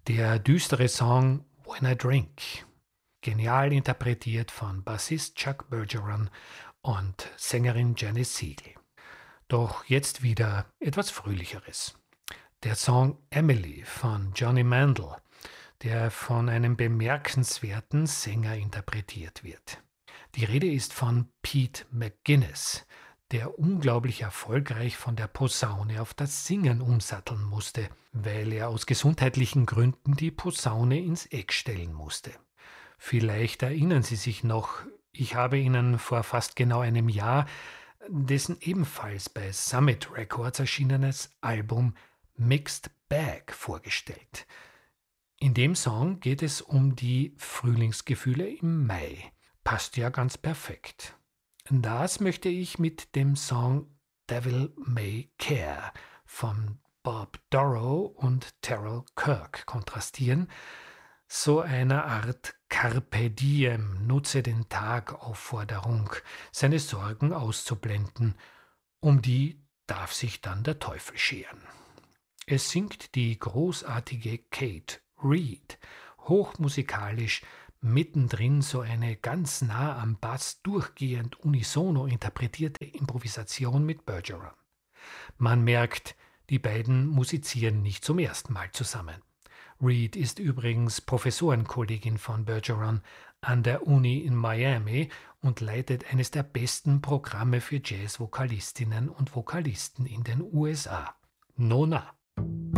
Der düstere Song When I Drink, genial interpretiert von Bassist Chuck Bergeron und Sängerin Janis Siegel. Doch jetzt wieder etwas Fröhlicheres. Der Song Emily von Johnny Mandel, der von einem bemerkenswerten Sänger interpretiert wird. Die Rede ist von Pete McGuinness, der unglaublich erfolgreich von der Posaune auf das Singen umsatteln musste, weil er aus gesundheitlichen Gründen die Posaune ins Eck stellen musste. Vielleicht erinnern Sie sich noch, ich habe Ihnen vor fast genau einem Jahr dessen ebenfalls bei Summit Records erschienenes Album Mixed Bag vorgestellt. In dem Song geht es um die Frühlingsgefühle im Mai. Passt ja ganz perfekt. Das möchte ich mit dem Song Devil May Care von Bob Dorough und Terrell Kirk kontrastieren, so einer Art Carpe Diem, nutze den Tag Aufforderung, seine Sorgen auszublenden, um die darf sich dann der Teufel scheren. Es singt die großartige Kate Reid, hochmusikalisch, mittendrin so eine ganz nah am Bass durchgehend unisono interpretierte Improvisation mit Bergeron. Man merkt, die beiden musizieren nicht zum ersten Mal zusammen. Reid ist übrigens Professorenkollegin von Bergeron an der Uni in Miami und leitet eines der besten Programme für Jazz-Vokalistinnen und Vokalisten in den USA. Nona.